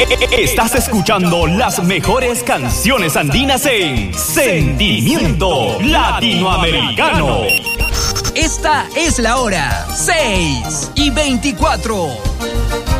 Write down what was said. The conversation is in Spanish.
Estás escuchando las mejores canciones andinas en Sentimiento Latinoamericano. Esta es la hora 6:24.